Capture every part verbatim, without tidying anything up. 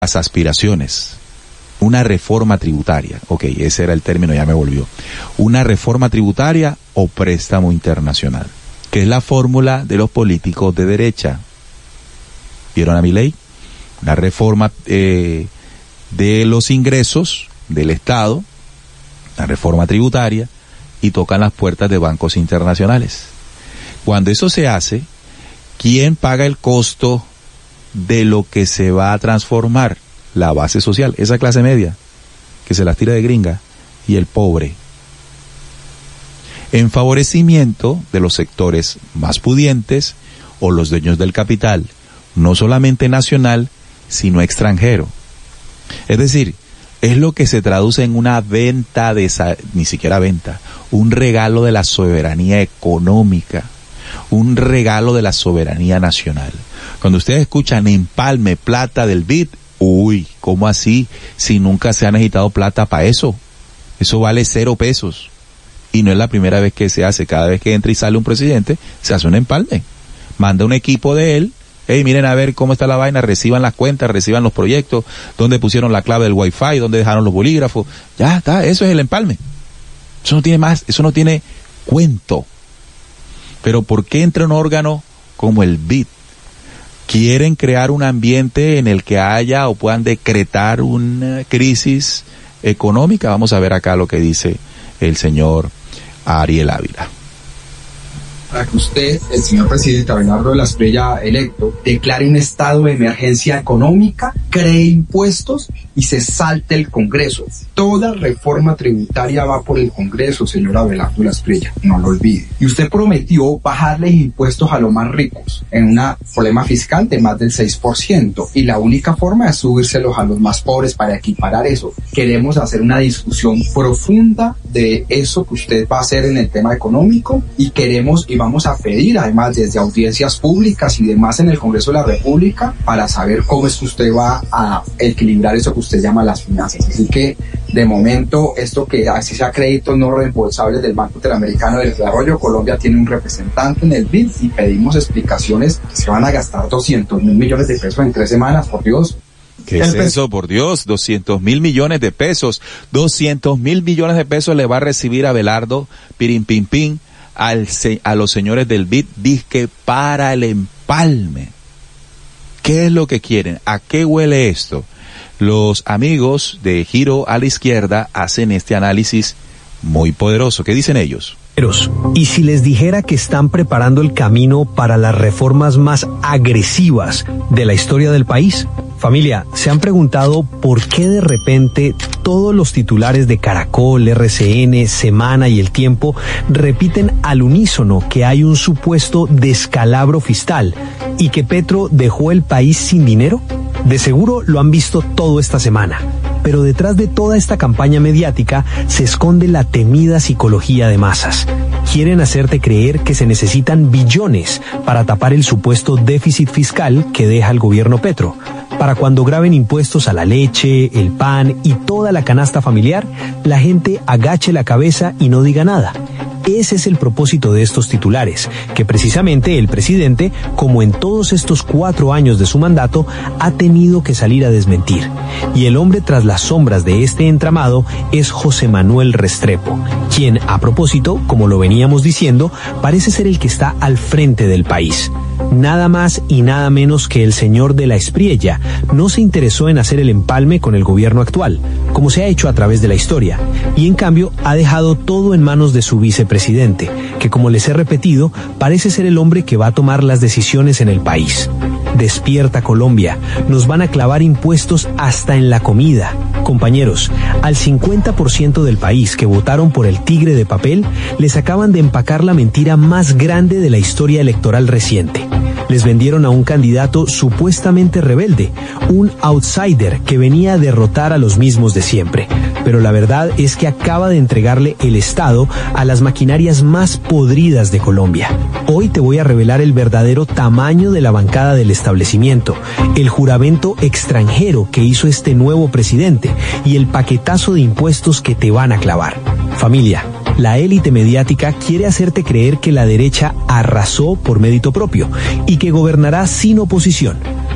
las aspiraciones. Una reforma tributaria, ok, ese era el término, ya me volvió. Una reforma tributaria o préstamo internacional, que es la fórmula de los políticos de derecha. ¿Vieron a Milei? Una reforma eh, de los ingresos del Estado, una reforma tributaria, y tocan las puertas de bancos internacionales. Cuando eso se hace, ¿quién paga el costo de lo que se va a transformar? La base social, esa clase media, que se las tira de gringa, y el pobre. En favorecimiento de los sectores más pudientes o los dueños del capital, no solamente nacional, sino extranjero. Es decir, es lo que se traduce en una venta de esa, ni siquiera venta, un regalo de la soberanía económica, un regalo de la soberanía nacional. Cuando ustedes escuchan empalme plata del B I D, uy, ¿cómo así? Si nunca se ha necesitado plata para eso. Eso vale cero pesos. Y no es la primera vez que se hace. Cada vez que entra y sale un presidente, se hace un empalme. Manda un equipo de él. Hey, miren a ver cómo está la vaina, reciban las cuentas, reciban los proyectos, dónde pusieron la clave del wifi, dónde dejaron los bolígrafos. Ya está, eso es el empalme. Eso no tiene más, eso no tiene cuento. Pero ¿por qué entra un órgano como el B I D? Quieren crear un ambiente en el que haya o puedan decretar una crisis económica. Vamos a ver acá lo que dice el señor Ariel Ávila. Para que usted, el señor presidente Abelardo de la Espriella electo, declare un estado de emergencia económica, cree impuestos y se salte el Congreso. Toda reforma tributaria va por el Congreso, señor Abelardo de la Espriella, no lo olvide. Y usted prometió bajarles impuestos a los más ricos en un problema fiscal de más del seis por ciento, y la única forma es subírselos a los más pobres para equiparar eso. Queremos hacer una discusión profunda de eso que usted va a hacer en el tema económico, y queremos y vamos a pedir además desde audiencias públicas y demás en el Congreso de la República para saber cómo es que usted va a equilibrar eso que usted llama las finanzas. Así que de momento esto que así sea créditos no reembolsables del Banco Interamericano del Desarrollo, Colombia tiene un representante en el B I D y pedimos explicaciones. Se van a gastar doscientos mil millones de pesos en tres semanas, por Dios. ¿Qué es eso, por Dios? doscientos mil millones de pesos. doscientos mil millones de pesos le va a recibir Abelardo Pirin Pin Pin al, a los señores del B I D, disque para el empalme. ¿Qué es lo que quieren? ¿A qué huele esto? Los amigos de Giro a la Izquierda hacen este análisis muy poderoso. ¿Qué dicen ellos? Y si les dijera que están preparando el camino para las reformas más agresivas de la historia del país. Familia, ¿se han preguntado por qué de repente todos los titulares de Caracol, R C N, Semana y El Tiempo repiten al unísono que hay un supuesto descalabro fiscal y que Petro dejó el país sin dinero? De seguro lo han visto todo esta semana. Pero detrás de toda esta campaña mediática se esconde la temida psicología de masas. Quieren hacerte creer que se necesitan billones para tapar el supuesto déficit fiscal que deja el gobierno Petro. Para cuando graben impuestos a la leche, el pan y toda la canasta familiar, la gente agache la cabeza y no diga nada. Ese es el propósito de estos titulares, que precisamente el presidente, como en todos estos cuatro años de su mandato, ha tenido que salir a desmentir. Y el hombre tras las sombras de este entramado es José Manuel Restrepo, quien, a propósito, como lo veníamos diciendo, parece ser el que está al frente del país. Nada más y nada menos que el señor de la Espriella no se interesó en hacer el empalme con el gobierno actual, como se ha hecho a través de la historia, y en cambio ha dejado todo en manos de su vicepresidente, que como les he repetido, parece ser el hombre que va a tomar las decisiones en el país. Despierta Colombia, nos van a clavar impuestos hasta en la comida. Compañeros, al cincuenta por ciento del país que votaron por el tigre de papel, les acaban de empacar la mentira más grande de la historia electoral reciente. Les vendieron a un candidato supuestamente rebelde, un outsider que venía a derrotar a los mismos de siempre. Pero la verdad es que acaba de entregarle el Estado a las maquinarias más podridas de Colombia. Hoy te voy a revelar el verdadero tamaño de la bancada del establecimiento, el juramento extranjero que hizo este nuevo presidente y el paquetazo de impuestos que te van a clavar. Familia, la élite mediática quiere hacerte creer que la derecha arrasó por mérito propio y que gobernará sin oposición.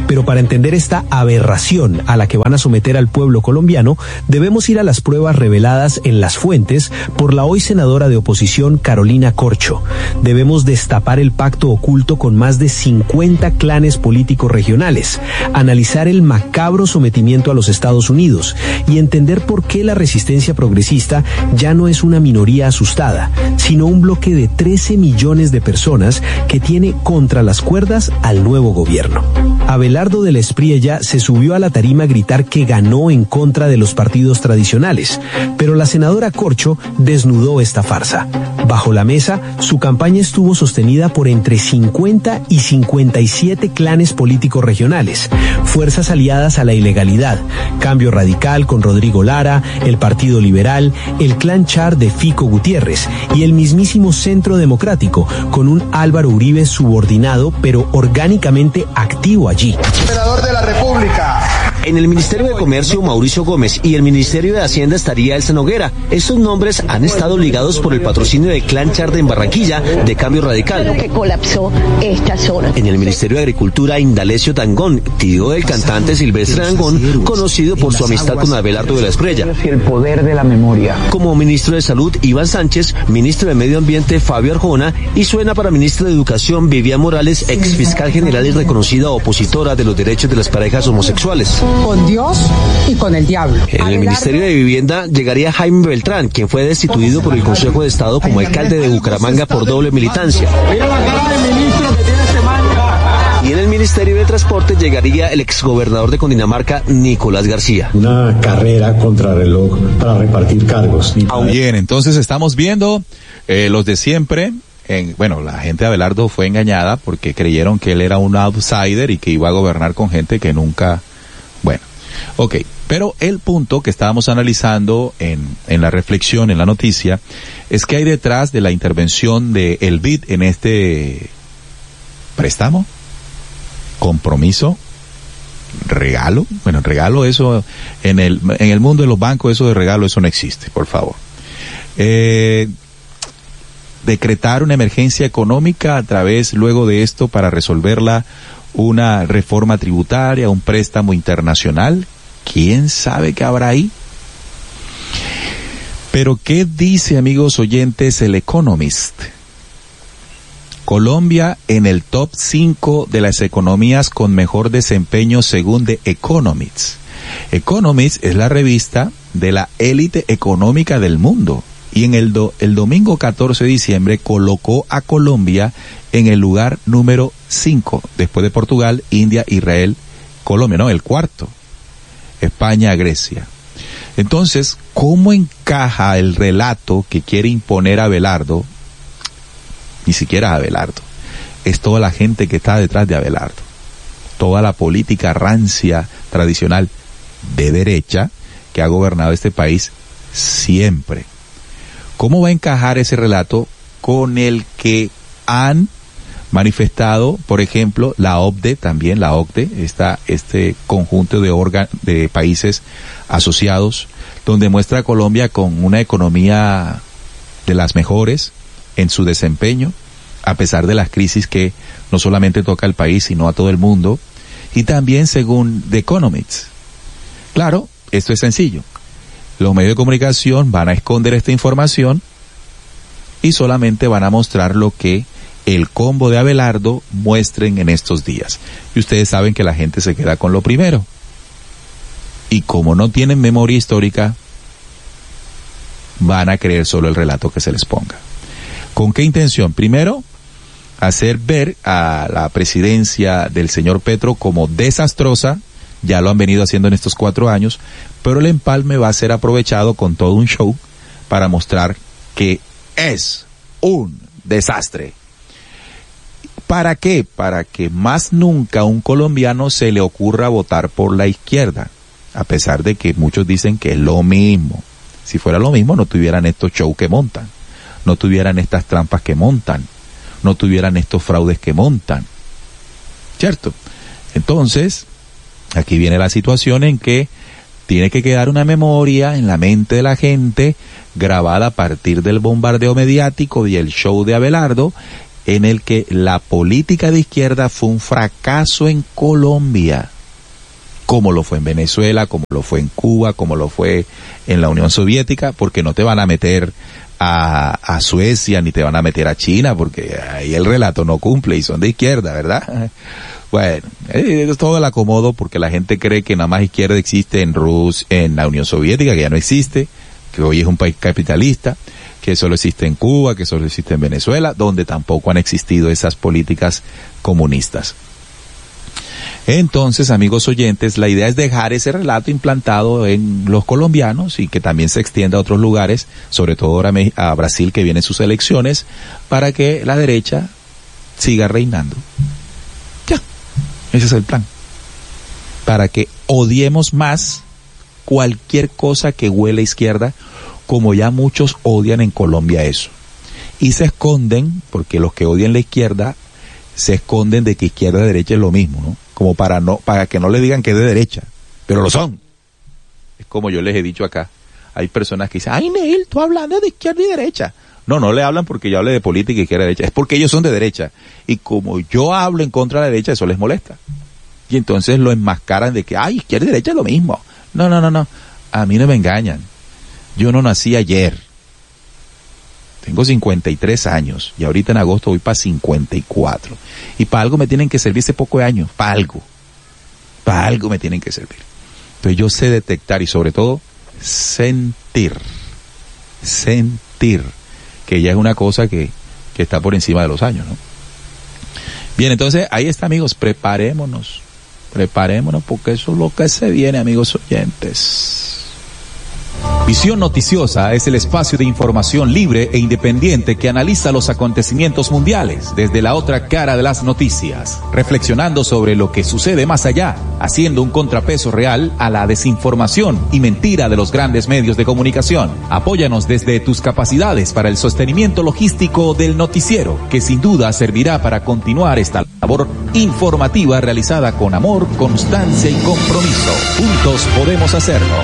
Pero para entender esta aberración a la que van a someter al pueblo colombiano, debemos ir a las pruebas reveladas en las fuentes por la hoy senadora de oposición Carolina Corcho. Debemos destapar el pacto oculto con más de cincuenta clanes políticos regionales, analizar el macabro sometimiento a los Estados Unidos y entender por qué la resistencia progresista ya no es una minoría asustada, sino un bloque de trece millones de personas que tiene contra las cuerdas al nuevo gobierno. Abelardo de la Espriella se subió a la tarima a gritar que ganó en contra de los partidos tradicionales, pero la senadora Corcho desnudó esta farsa. Bajo la mesa, su campaña estuvo sostenida por entre cincuenta y cincuenta y siete clanes políticos regionales, fuerzas aliadas a la ilegalidad, Cambio Radical con Rodrigo Lara, el Partido Liberal, el Clan Char de Fico Gutiérrez y el mismísimo Centro Democrático, con un Álvaro Uribe subordinado pero orgánicamente activo allí. Senador de la República. En el Ministerio de Comercio, Mauricio Gómez, y el Ministerio de Hacienda estaría Elsa Noguera. Estos nombres han estado ligados por el patrocinio de Clan Char en Barranquilla, de Cambio Radical. Que colapsó esta zona. En el Ministerio de Agricultura, Indalecio Dangond, tío del cantante Silvestre Dangond, conocido por su amistad con Abelardo de la Espriella. El poder de la memoria. Como ministro de Salud, Iván Sánchez, ministro de Medio Ambiente, Fabio Arjona, y suena para ministro de Educación, Vivian Morales, ex fiscal general y reconocida opositora de los derechos de las parejas homosexuales. Con Dios y con el diablo. En el Ministerio de Vivienda llegaría Jaime Beltrán, quien fue destituido por el Consejo de Estado como alcalde de Bucaramanga por doble militancia. Y en el Ministerio de Transporte llegaría el exgobernador de Cundinamarca, Nicolás García. Una carrera contrarreloj para repartir cargos. Bien, entonces estamos viendo eh, los de siempre. En, bueno, la gente de Abelardo fue engañada porque creyeron que él era un outsider y que iba a gobernar con gente que nunca... Bueno, ok, pero el punto que estábamos analizando en, en la reflexión, en la noticia, es que hay detrás de la intervención de el B I D en este préstamo, compromiso, regalo. Bueno, regalo, eso, en el, en el mundo de los bancos, eso de regalo, eso no existe, por favor. Eh, decretar una emergencia económica a través, luego de esto, para resolverla, una reforma tributaria, un préstamo internacional, ¿quién sabe qué habrá ahí? Pero ¿qué dice, amigos oyentes, el Economist? Colombia en el top cinco de las economías con mejor desempeño según The Economist. Economist es la revista de la élite económica del mundo y en el, do, el domingo catorce de diciembre colocó a Colombia en el lugar número cinco, después de Portugal, India, Israel, Colombia, no, el cuarto, España, Grecia. Entonces, ¿cómo encaja el relato que quiere imponer Abelardo? Ni siquiera Abelardo, es toda la gente que está detrás de Abelardo, toda la política rancia, tradicional, de derecha, que ha gobernado este país siempre. ¿Cómo va a encajar ese relato con el que han manifestado, por ejemplo, la O C D E, también la O C D E, está este conjunto de organ, de países asociados, donde muestra a Colombia con una economía de las mejores en su desempeño, a pesar de las crisis que no solamente toca al país, sino a todo el mundo, y también según The Economist. Claro, esto es sencillo. Los medios de comunicación van a esconder esta información y solamente van a mostrar lo que el combo de Abelardo muestren en estos días. Y ustedes saben que la gente se queda con lo primero. Y como no tienen memoria histórica, van a creer solo el relato que se les ponga. ¿Con qué intención? Primero, hacer ver a la presidencia del señor Petro como desastrosa. Ya lo han venido haciendo en estos cuatro años, pero el empalme va a ser aprovechado con todo un show para mostrar que es un desastre. ¿Para qué? Para que más nunca a un colombiano se le ocurra votar por la izquierda, a pesar de que muchos dicen que es lo mismo. Si fuera lo mismo, no tuvieran estos shows que montan, no tuvieran estas trampas que montan, no tuvieran estos fraudes que montan. ¿Cierto? Entonces, aquí viene la situación en que tiene que quedar una memoria en la mente de la gente, grabada a partir del bombardeo mediático y el show de Abelardo, en el que la política de izquierda fue un fracaso en Colombia, como lo fue en Venezuela, como lo fue en Cuba, como lo fue en la Unión Soviética, porque no te van a meter a, a Suecia ni te van a meter a China, porque ahí el relato no cumple y son de izquierda, ¿verdad? Bueno, es todo el acomodo porque la gente cree que nada más izquierda existe en Rusia, en la Unión Soviética, que ya no existe, que hoy es un país capitalista, que solo existe en Cuba, que solo existe en Venezuela, donde tampoco han existido esas políticas comunistas. Entonces, amigos oyentes, la idea es dejar ese relato implantado en los colombianos y que también se extienda a otros lugares, sobre todo ahora a Brasil, que vienen sus elecciones, para que la derecha siga reinando. Ya, ese es el plan. Para que odiemos más cualquier cosa que huele a izquierda, como ya muchos odian en Colombia eso. Y se esconden, porque los que odian la izquierda, se esconden de que izquierda y derecha es lo mismo, ¿no? Como para no, para que no le digan que es de derecha, pero lo son. Es como yo les he dicho acá, hay personas que dicen, ay Neil, tú hablando de izquierda y derecha. No, no le hablan porque yo hable de política y izquierda y derecha, es porque ellos son de derecha. Y como yo hablo en contra de la derecha, eso les molesta. Y entonces lo enmascaran de que, ay, izquierda y derecha es lo mismo. No, no, no, no, a mí no me engañan. Yo no nací ayer. Tengo cincuenta y tres años y ahorita en agosto voy para cincuenta y cuatro. Y para algo me tienen que servir ese poco de años, para algo. Para algo me tienen que servir. Entonces yo sé detectar y sobre todo sentir. Sentir. Que ya es una cosa que, que está por encima de los años, ¿no? Bien, entonces ahí está, amigos, preparémonos. Preparémonos porque eso es lo que se viene, amigos oyentes. Visión Noticiosa es el espacio de información libre e independiente que analiza los acontecimientos mundiales desde la otra cara de las noticias, reflexionando sobre lo que sucede más allá, haciendo un contrapeso real a la desinformación y mentira de los grandes medios de comunicación. Apóyanos desde tus capacidades para el sostenimiento logístico del noticiero, que sin duda servirá para continuar esta labor informativa realizada con amor, constancia y compromiso. Juntos podemos hacerlo.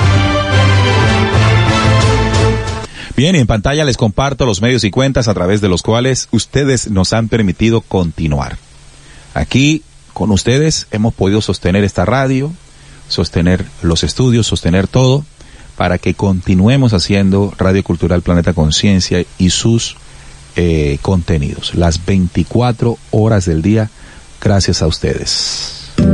Bien, y en pantalla les comparto los medios y cuentas a través de los cuales ustedes nos han permitido continuar. Aquí, con ustedes, hemos podido sostener esta radio, sostener los estudios, sostener todo, para que continuemos haciendo Radio Cultural Planeta Conciencia y sus eh, contenidos. Las veinticuatro horas del día, gracias a ustedes.